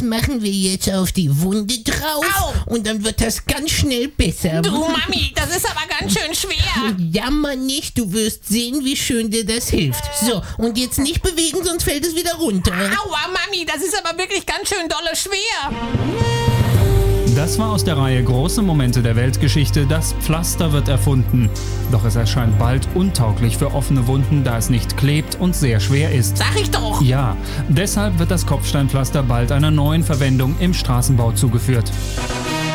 machen wir jetzt auf die Wunde drauf. Au. Und dann wird das ganz schnell besser. Du Mami, das ist aber ganz schön schwer. Jammer nicht, du wirst sehen, wie schön dir das hilft. So, und jetzt nicht bewegen, sonst fällt es wieder runter. Aua Mami, das ist aber wirklich ganz schön dolle schwer. Das war aus der Reihe Große Momente der Weltgeschichte. Das Pflaster wird erfunden. Doch es erscheint bald untauglich für offene Wunden, da es nicht klebt und sehr schwer ist. Sag ich doch. Ja, deshalb wird das Kopfsteinpflaster bald einer neuen Verwendung im Straßenbau zugeführt.